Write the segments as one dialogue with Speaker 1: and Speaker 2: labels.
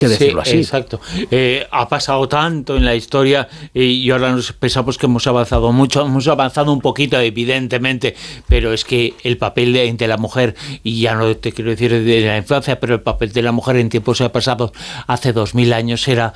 Speaker 1: que decirlo así.
Speaker 2: Exacto. Ha pasado tanto en la historia y ahora nos pensamos que hemos avanzado mucho, hemos avanzado un poquito, evidentemente, pero es que el papel de la mujer, y ya no te quiero decir de la infancia, pero el papel de la mujer en tiempos pasados, hace 2000 años, era,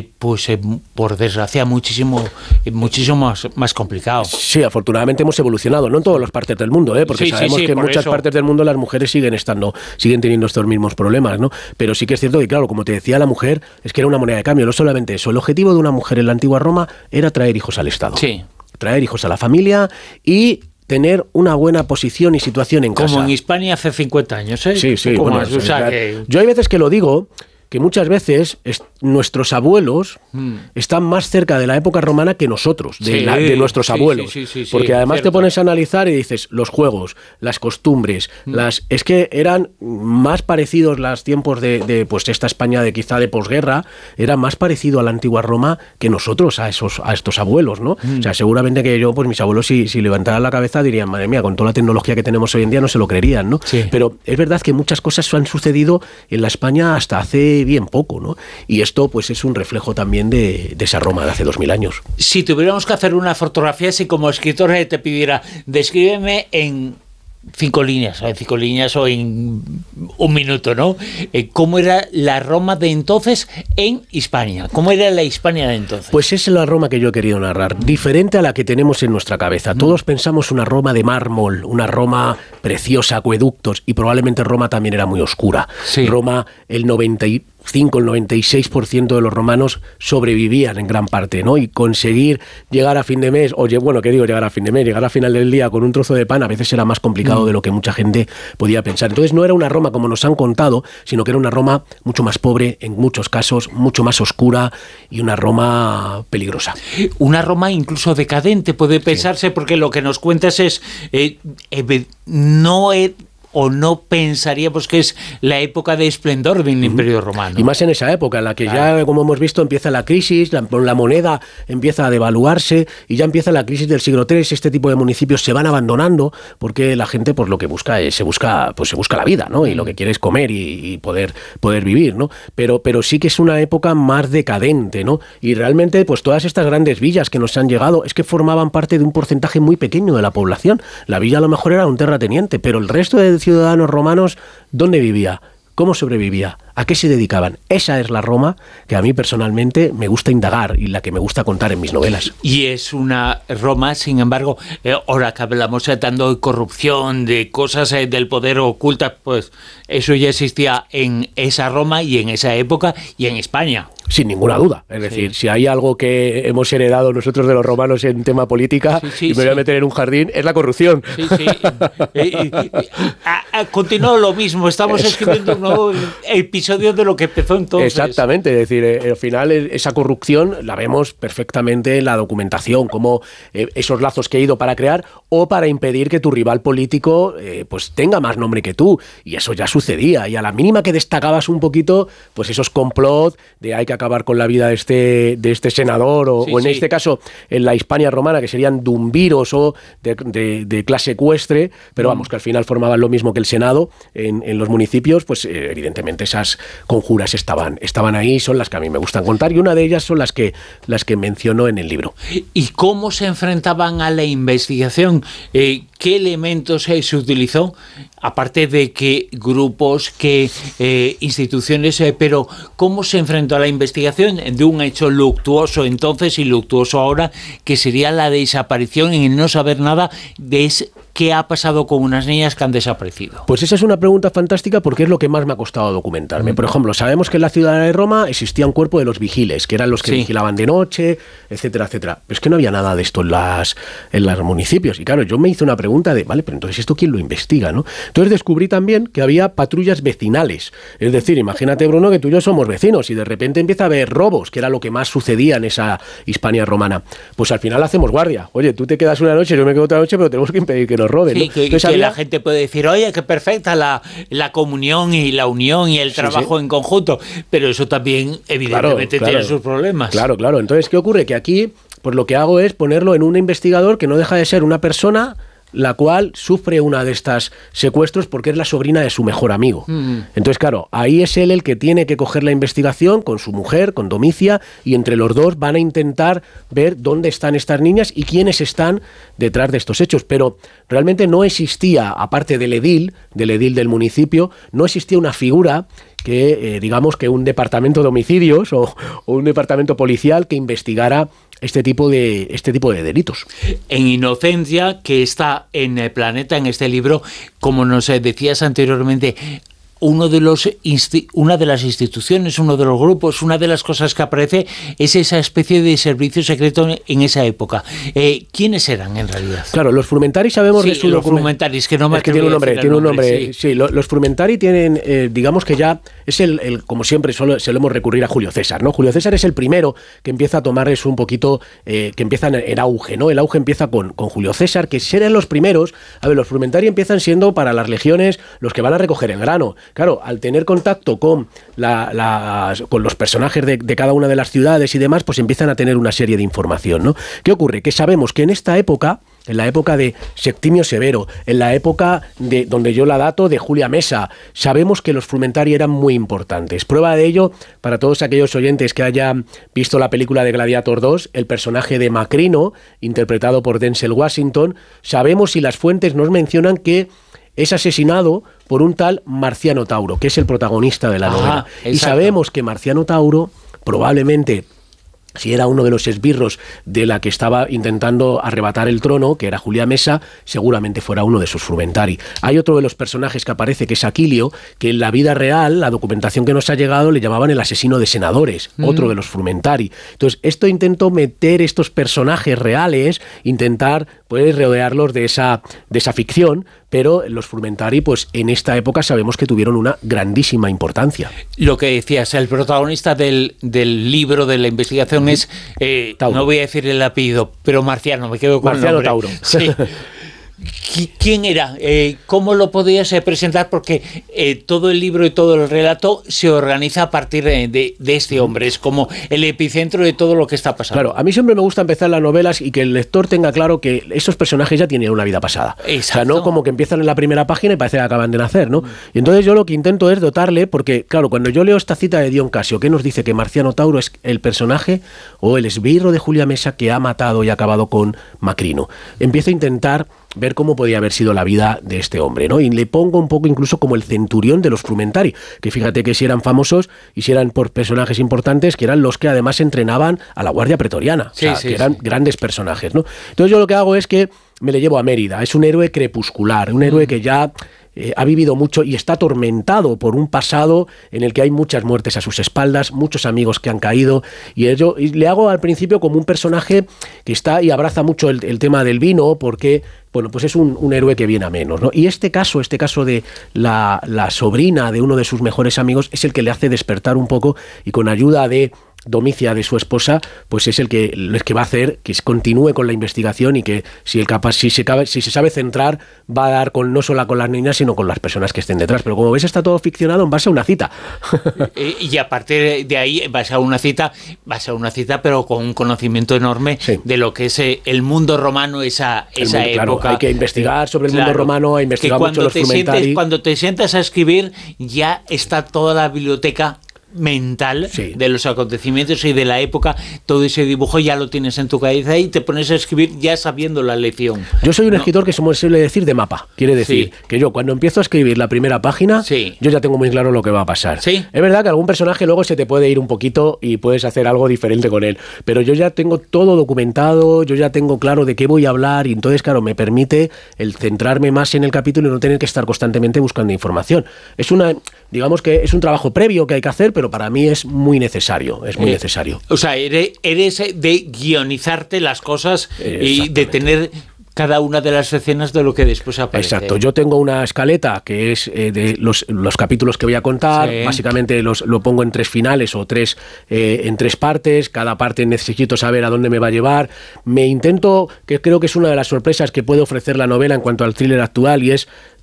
Speaker 2: por desgracia, muchísimo más complicado.
Speaker 1: Sí, afortunadamente hemos evolucionado, no en todas las partes del mundo, porque sabemos que en muchas partes del mundo las mujeres siguen teniendo estos mismos problemas, ¿no? Pero sí que es cierto que, claro, como te decía, la mujer es que era una moneda de cambio. No solamente eso, el objetivo de una mujer en la antigua Roma era traer hijos al Estado, traer hijos a la familia y tener una buena posición y situación en casa.
Speaker 2: Como en Hispania hace 50 años, ¿eh?
Speaker 1: Sí. Bueno, yo hay veces que lo digo, que muchas veces nuestros abuelos están más cerca de la época romana que nosotros, de nuestros abuelos. Porque además te pones a analizar y dices, los juegos, las costumbres, es que eran más parecidos los tiempos de pues esta España quizá de posguerra, era más parecido a la antigua Roma que nosotros, a estos abuelos, ¿no? O sea, seguramente que yo, pues mis abuelos, si levantaran la cabeza, dirían, madre mía, con toda la tecnología que tenemos hoy en día no se lo creerían, ¿no? Sí. Pero es verdad que muchas cosas han sucedido en la España hasta hace bien poco, ¿no? Y esto pues es un reflejo también de esa Roma de hace 2000 años.
Speaker 2: Si tuviéramos que hacer una fotografía, si como escritor te pidiera, descríbeme en 5 líneas o en un minuto, ¿no? ¿Cómo era la Roma de entonces en Hispania? ¿Cómo era la Hispania de entonces?
Speaker 1: Pues es la Roma que yo he querido narrar, diferente a la que tenemos en nuestra cabeza. Todos pensamos una Roma de mármol, una Roma preciosa, acueductos, y probablemente Roma también era muy oscura. Sí. Roma, el 96% de los romanos sobrevivían en gran parte, ¿no? Y conseguir llegar a fin de mes, llegar a final del día con un trozo de pan, a veces era más complicado de lo que mucha gente podía pensar. Entonces no era una Roma como nos han contado, sino que era una Roma mucho más pobre, en muchos casos, mucho más oscura y una Roma peligrosa.
Speaker 2: Una Roma incluso decadente, puede pensarse, porque lo que nos cuentas es... no pensaríamos que es la época de esplendor del Imperio Romano.
Speaker 1: Y más en esa época, en la que ya, como hemos visto, empieza la crisis, la moneda empieza a devaluarse y ya empieza la crisis del siglo III. Este tipo de municipios se van abandonando porque la gente, pues lo que busca es se busca la vida, ¿no? Y lo que quiere es comer y poder vivir, ¿no? Pero sí que es una época más decadente, ¿no? Y realmente, pues todas estas grandes villas que nos han llegado es que formaban parte de un porcentaje muy pequeño de la población. La villa a lo mejor era un terrateniente, pero el resto de ciudadanos romanos, ¿dónde vivía? ¿Cómo sobrevivía? ¿A qué se dedicaban? Esa es la Roma que a mí personalmente me gusta indagar y la que me gusta contar en mis novelas.
Speaker 2: Y es una Roma, sin embargo, ahora que hablamos tanto de corrupción, de cosas del poder ocultas, pues eso ya existía en esa Roma y en esa época y en España.
Speaker 1: Sin ninguna duda. Es decir, si hay algo que hemos heredado nosotros de los romanos en tema política, y me voy a meter en un jardín, es la corrupción.
Speaker 2: Continúa lo mismo. Estamos escribiendo un nuevo episodio de lo que empezó entonces.
Speaker 1: Exactamente. Es decir, al final esa corrupción la vemos perfectamente en la documentación, como esos lazos que he ido para crear o para impedir que tu rival político pues tenga más nombre que tú. Y eso ya sucedía. Y a la mínima que destacabas un poquito, pues esos complot de hay que acabar con la vida de este senador o en este caso en la Hispania romana, que serían dumviros o de clase ecuestre, pero vamos, que al final formaban lo mismo que el Senado en los municipios, pues evidentemente esas conjuras estaban ahí, son las que a mí me gustan contar, y una de ellas son las que menciono en el libro.
Speaker 2: ¿Y cómo se enfrentaban a la investigación? ¿Qué elementos se utilizó? Aparte de que grupos, que instituciones, pero ¿cómo se enfrentó a la investigación de un hecho luctuoso entonces y luctuoso ahora, que sería la desaparición y no saber nada de qué ha pasado con unas niñas que han desaparecido?
Speaker 1: Pues esa es una pregunta fantástica porque es lo que más me ha costado documentarme. Por ejemplo, sabemos que en la ciudad de Roma existía un cuerpo de los vigiles, que eran los que vigilaban de noche, etcétera, etcétera. Pero es que no había nada de esto en los municipios. Y claro, yo me hice una pregunta de, vale, pero entonces ¿esto quién lo investiga, no? Entonces descubrí también que había patrullas vecinales. Es decir, imagínate, Bruno, que tú y yo somos vecinos y de repente empieza a haber robos, que era lo que más sucedía en esa Hispania romana. Pues al final hacemos guardia. Oye, tú te quedas una noche, yo me quedo otra noche, pero tenemos que impedir que nos roben, ¿no?
Speaker 2: Que la gente puede decir, oye, qué perfecta la comunión y la unión y el trabajo en conjunto, pero eso también evidentemente tiene sus problemas.
Speaker 1: Claro. Entonces, ¿qué ocurre? Que aquí, pues lo que hago es ponerlo en un investigador que no deja de ser una persona la cual sufre una de estas secuestros porque es la sobrina de su mejor amigo. Entonces, claro, ahí es él el que tiene que coger la investigación con su mujer, con Domicia, y entre los dos van a intentar ver dónde están estas niñas y quiénes están detrás de estos hechos. Pero realmente no existía, aparte del edil del municipio, no existía una figura que, digamos, que un departamento de homicidios o un departamento policial que investigara este tipo de delitos.
Speaker 2: En Inocencia, que está en el Planeta, en este libro, como nos decías anteriormente, una de las instituciones, uno de los grupos, una de las cosas que aparece es esa especie de servicio secreto en esa época. ¿Quiénes eran en realidad?
Speaker 1: Claro, los Frumentari sabemos de su
Speaker 2: los Frumentaris, que no me
Speaker 1: tiene un nombre. Sí, los Frumentari tienen, digamos que ya es como siempre se lo hemos recurrir a Julio César, ¿no? Julio César es el primero que empieza a tomar eso un poquito, que empieza en auge, ¿no? El auge empieza con Julio César, que serán los primeros. A ver, los Frumentari empiezan siendo para las legiones los que van a recoger el grano. Claro, al tener contacto con los personajes de cada una de las ciudades y demás, pues empiezan a tener una serie de información, ¿no? ¿Qué ocurre? Que sabemos que en esta época, en la época de Septimio Severo, en la época donde yo la dato de Julia Mesa, sabemos que los Frumentari eran muy importantes. Prueba de ello, para todos aquellos oyentes que hayan visto la película de Gladiator 2, el personaje de Macrino, interpretado por Denzel Washington, sabemos y las fuentes nos mencionan que es asesinado por un tal Marciano Tauro, que es el protagonista de la novela. Y sabemos que Marciano Tauro probablemente, si era uno de los esbirros de la que estaba intentando arrebatar el trono, que era Julia Mesa, seguramente fuera uno de sus Frumentari. Hay otro de los personajes que aparece, que es Aquilio, que en la vida real, la documentación que nos ha llegado, le llamaban el asesino de senadores, otro de los Frumentari. Entonces, esto intentó meter estos personajes reales, intentar pues rodearlos de esa ficción, pero los Frumentari, pues en esta época sabemos que tuvieron una grandísima importancia.
Speaker 2: Lo que decías, el protagonista del libro, de la investigación es, no voy a decir el apellido, pero Marciano, me quedo con
Speaker 1: Marciano
Speaker 2: el nombre.
Speaker 1: Tauro.
Speaker 2: Sí. ¿Quién era? ¿Cómo lo podías presentar? Porque todo el libro y todo el relato se organiza a partir de este hombre. Es como el epicentro de todo lo que está pasando.
Speaker 1: Claro, a mí siempre me gusta empezar las novelas y que el lector tenga claro que esos personajes ya tienen una vida pasada.
Speaker 2: Exacto.
Speaker 1: O sea, no como que empiezan en la primera página y parece que acaban de nacer, ¿no? Y entonces yo lo que intento es dotarle, porque claro, cuando yo leo esta cita de Dion Casio, que nos dice que Marciano Tauro es el personaje o el esbirro de Julia Mesa que ha matado y acabado con Macrino, empiezo a intentar ver cómo podía haber sido la vida de este hombre, ¿no? Y le pongo un poco incluso como el centurión de los Frumentari, que fíjate que si eran famosos y si eran por personajes importantes, que eran los que además entrenaban a la Guardia Pretoriana, que eran grandes personajes, ¿no? Entonces yo lo que hago es que me le llevo a Mérida. Es un héroe crepuscular, un héroe que ya ha vivido mucho y está atormentado por un pasado en el que hay muchas muertes a sus espaldas, muchos amigos que han caído, y le hago al principio como un personaje que está y abraza mucho el tema del vino, porque bueno, pues es un héroe que viene a menos, ¿no? Y este caso de la sobrina de uno de sus mejores amigos es el que le hace despertar un poco, y con ayuda de Domicia, de su esposa, pues es el que va a hacer que continúe con la investigación y que si se sabe centrar, va a dar no solo con las niñas, sino con las personas que estén detrás. Pero como ves, está todo ficcionado en base a una cita.
Speaker 2: Y a partir de ahí vas a una cita, pero con un conocimiento enorme de lo que es el mundo romano, esa época.
Speaker 1: Claro, hay que investigar sobre el mundo romano, hay investigar mucho los Frumentari.
Speaker 2: Cuando te sientas a escribir, ya está toda la biblioteca mental de los acontecimientos y de la época, todo ese dibujo ya lo tienes en tu cabeza y te pones a escribir ya sabiendo la lección.
Speaker 1: Yo soy un escritor que se suele decir de mapa, quiere decir que yo cuando empiezo a escribir la primera página, yo ya tengo muy claro lo que va a pasar. Es verdad que algún personaje luego se te puede ir un poquito y puedes hacer algo diferente con él, pero yo ya tengo todo documentado, yo ya tengo claro de qué voy a hablar, y entonces claro, me permite el centrarme más en el capítulo y no tener que estar constantemente buscando información. Digamos que es un trabajo previo que hay que hacer, pero para mí es muy necesario, necesario.
Speaker 2: O sea, eres de guionizarte las cosas y de tener cada una de las escenas de lo que después aparece.
Speaker 1: Exacto, yo tengo una escaleta que es de los capítulos que voy a contar, básicamente lo pongo en 3 finales o en 3 partes, cada parte necesito saber a dónde me va a llevar, que creo que es una de las sorpresas que puede ofrecer la novela en cuanto al thriller actual, y es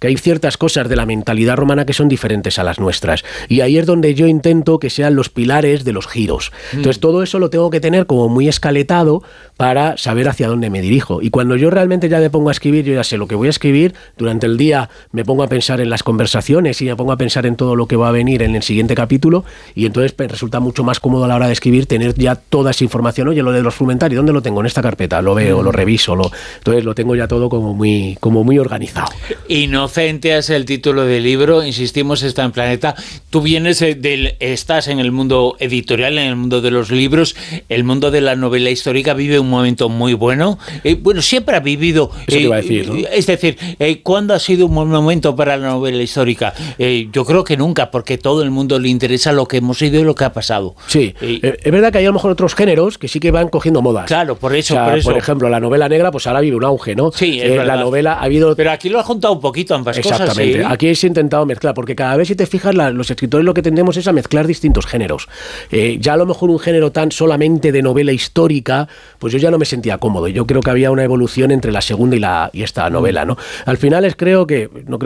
Speaker 1: que hay ciertas cosas de la mentalidad romana que son diferentes a las nuestras. Y ahí es donde yo intento que sean los pilares de los giros. Entonces todo eso lo tengo que tener como muy escaletado para saber hacia dónde me dirijo. Y cuando yo realmente ya me pongo a escribir, yo ya sé lo que voy a escribir, durante el día me pongo a pensar en las conversaciones y me pongo a pensar en todo lo que va a venir en el siguiente capítulo, y entonces me resulta mucho más cómodo a la hora de escribir tener ya toda esa información. Oye, lo de los frumentari, ¿dónde lo tengo? En esta carpeta, lo veo, lo reviso, entonces lo tengo ya todo como muy organizado.
Speaker 2: Inocente es el título del libro, insistimos, está en Planeta. Tú vienes estás en el mundo editorial, en el mundo de los libros, el mundo de la novela histórica vive un momento muy bueno. Bueno, siempre ha vivido.
Speaker 1: Eso te iba a decir, ¿no?
Speaker 2: Es decir, ¿cuándo ha sido un buen momento para la novela histórica? Yo creo que nunca, porque todo el mundo le interesa lo que hemos sido y lo que ha pasado.
Speaker 1: Sí, es verdad que hay a lo mejor otros géneros que sí que van cogiendo modas.
Speaker 2: Claro, por eso.
Speaker 1: Por ejemplo, la novela negra, pues ahora vive un auge, ¿no?
Speaker 2: Sí, es verdad.
Speaker 1: La novela ha habido...
Speaker 2: Pero aquí lo has juntado un poquito ambas cosas.
Speaker 1: Exactamente. Aquí he intentado mezclar, porque cada vez, si te fijas, los escritores lo que tendemos es a mezclar distintos géneros. Ya a lo mejor un género tan solamente de novela histórica, pues yo ya no me sentía cómodo. Yo creo que había una evolución entre la segunda y esta novela, ¿no? Al final creo que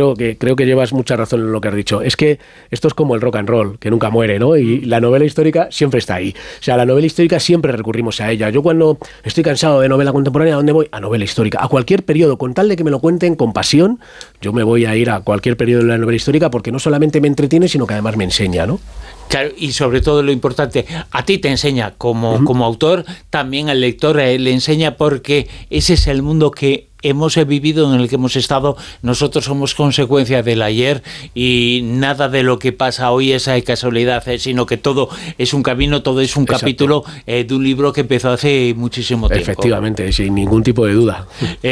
Speaker 1: llevas mucha razón en lo que has dicho. Es que esto es como el rock and roll, que nunca muere, ¿no? Y la novela histórica siempre está ahí. O sea, la novela histórica siempre recurrimos a ella. Yo cuando estoy cansado de novela contemporánea, ¿a dónde voy? A novela histórica. A cualquier periodo, con tal de que me lo cuenten con pasión, yo me voy a ir a cualquier periodo de la novela histórica, porque no solamente me entretiene, sino que además me enseña, ¿no?
Speaker 2: Claro, y sobre todo lo importante, a ti te enseña como autor, también al lector le enseña, porque ese es el mundo que hemos vivido, en el que hemos estado. Nosotros somos consecuencia del ayer, y nada de lo que pasa hoy es casualidad, sino que todo es un camino, todo es un
Speaker 1: Exacto.
Speaker 2: capítulo de un libro que empezó hace muchísimo tiempo.
Speaker 1: Efectivamente, sin ningún tipo de duda.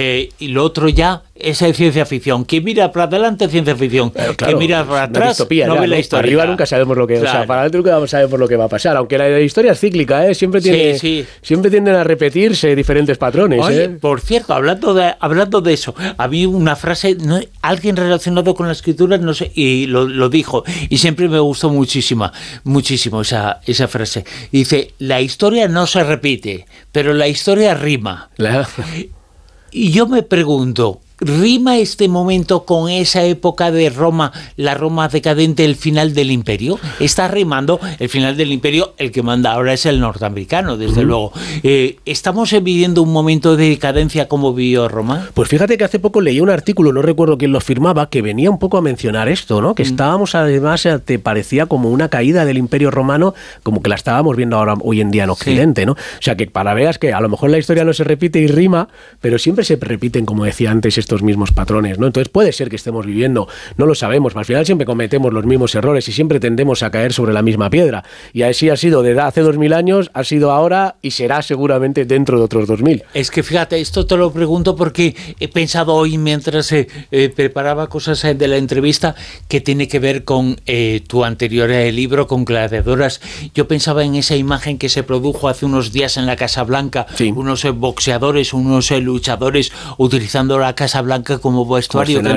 Speaker 2: Y lo otro ya es ciencia ficción. Que mira para adelante, ciencia ficción.
Speaker 1: Claro,
Speaker 2: que mira para atrás,
Speaker 1: distopía,
Speaker 2: novela
Speaker 1: ¿no?
Speaker 2: histórica.
Speaker 1: Arriba nunca sabemos lo que... Claro. O sea, para adelante nunca sabemos lo que va a pasar. Aunque la historia es cíclica, siempre tienden a repetirse diferentes patrones.
Speaker 2: Oye, por cierto, hablando de eso, había una frase, alguien relacionado con la escritura, no sé, y lo dijo, y siempre me gustó muchísimo esa frase. Dice: la historia no se repite, pero la historia rima. Y yo me pregunto, ¿rima este momento con esa época de Roma, la Roma decadente, el final del imperio? Está rimando el final del imperio. El que manda ahora es el norteamericano, desde luego. ¿Estamos viviendo un momento de decadencia como vivió Roma?
Speaker 1: Pues fíjate que hace poco leí un artículo, no recuerdo quién lo firmaba, que venía un poco a mencionar esto, ¿no? Que estábamos, además, te parecía como una caída del imperio romano, como que la estábamos viendo ahora hoy en día en Occidente, ¿no? O sea, que para veas que a lo mejor la historia no se repite y rima, pero siempre se repiten, como decía antes, estos mismos patrones, ¿no? Entonces puede ser que estemos viviendo, no lo sabemos, al final siempre cometemos los mismos errores y siempre tendemos a caer sobre la misma piedra, y así ha sido desde hace 2000 años, ha sido ahora y será seguramente dentro de otros 2000.
Speaker 2: Es que fíjate, esto te lo pregunto porque he pensado hoy, mientras preparaba cosas de la entrevista, que tiene que ver con tu anterior libro, con Gladiadoras. Yo pensaba en esa imagen que se produjo hace unos días en la Casa Blanca, unos boxeadores, unos luchadores utilizando la Casa Blanca como vestuario, que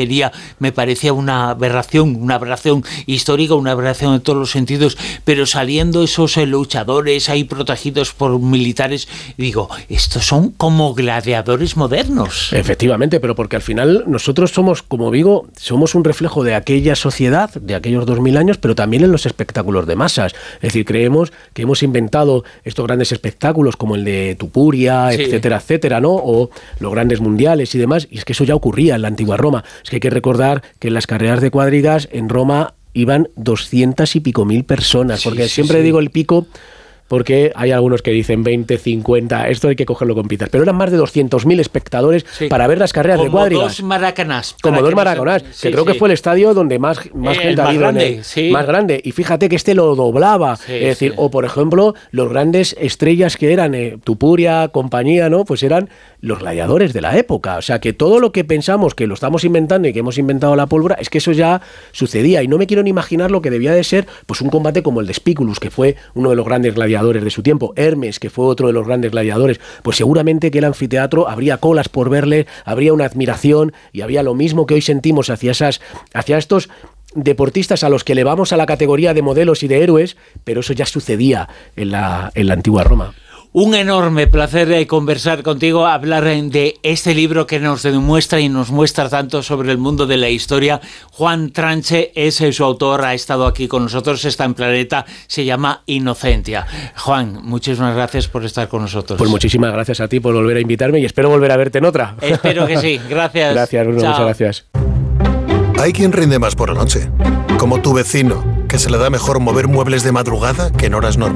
Speaker 2: me parecía una aberración histórica, una aberración en todos los sentidos, pero saliendo esos luchadores ahí protegidos por militares, digo, estos son como gladiadores modernos.
Speaker 1: Efectivamente, pero porque al final nosotros somos, como digo, somos un reflejo de aquella sociedad, de aquellos 2000 años, pero también en los espectáculos de masas. Es decir, creemos que hemos inventado estos grandes espectáculos como el de Tupuria, etcétera, etcétera, ¿no? O los grandes mundiales y demás, y es que eso ya ocurría en la antigua Roma. Es que hay que recordar que en las carreras de cuadrigas en Roma iban 200 y pico mil personas, porque siempre digo el pico, porque hay algunos que dicen 20, 50, esto hay que cogerlo con pinzas, pero eran más de 200.000 espectadores para ver las carreras de cuadrigas. Como dos Maracanás, que creo que fue el estadio donde más gente ha ido, más grande, y fíjate que este lo doblaba, es decir, o por ejemplo, los grandes estrellas que eran Tupuria, compañía, ¿no? Pues eran los gladiadores de la época, o sea que todo lo que pensamos que lo estamos inventando y que hemos inventado la pólvora, es que eso ya sucedía, y no me quiero ni imaginar lo que debía de ser pues un combate como el de Spiculus, que fue uno de los grandes gladiadores de su tiempo, Hermes, que fue otro de los grandes gladiadores, pues seguramente que el anfiteatro habría colas por verle, habría una admiración, y había lo mismo que hoy sentimos hacia estos deportistas a los que elevamos a la categoría de modelos y de héroes, pero eso ya sucedía en la antigua Roma.
Speaker 2: Un enorme placer conversar contigo, hablar de este libro que nos demuestra y nos muestra tanto sobre el mundo de la historia. Juan Tranche es su autor, ha estado aquí con nosotros, está en Planeta, se llama Inocentia. Juan, muchísimas gracias por estar con nosotros.
Speaker 1: Pues muchísimas gracias a ti por volver a invitarme y espero volver a verte en otra.
Speaker 2: Espero que sí, gracias.
Speaker 1: Gracias, Bruno, muchas gracias.
Speaker 3: Hay quien rinde más por la noche, como tu vecino, que se le da mejor mover muebles de madrugada que en horas normales.